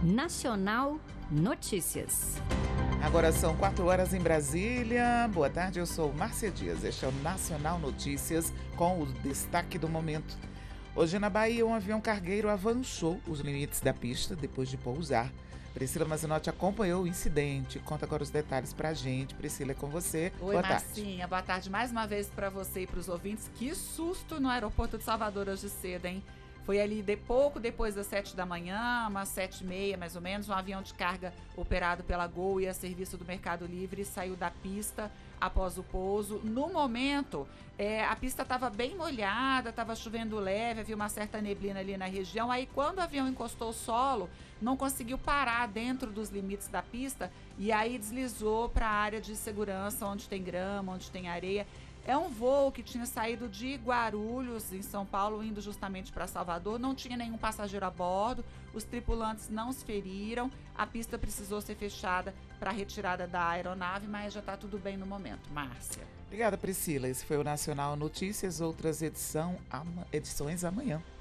Nacional Notícias. Agora são 4 horas em Brasília. Boa tarde, eu sou Márcia Dias. Este é o Nacional Notícias com o destaque do momento. Hoje na Bahia, um avião cargueiro avançou os limites da pista depois de pousar. Priscila Mazinotti acompanhou o incidente. Conta agora os detalhes pra gente. Priscila, é com você. Oi, boa tarde. Marcinha. Boa tarde mais uma vez pra você e pros ouvintes. Que susto no aeroporto de Salvador hoje cedo, hein? Foi ali pouco depois das 7 da manhã, umas 7h30 mais ou menos, um avião de carga operado pela Gol e a serviço do Mercado Livre saiu da pista após o pouso. No momento, a pista estava bem molhada, estava chovendo leve, havia uma certa neblina ali na região. Aí quando o avião encostou o solo, não conseguiu parar dentro dos limites da pista e aí deslizou para a área de segurança, onde tem grama, onde tem areia. É um voo que tinha saído de Guarulhos, em São Paulo, indo justamente para Salvador. Não tinha nenhum passageiro a bordo, os tripulantes não se feriram. A pista precisou ser fechada para a retirada da aeronave, mas já está tudo bem no momento. Márcia. Obrigada, Priscila. Esse foi o Nacional Notícias. Outras edições amanhã.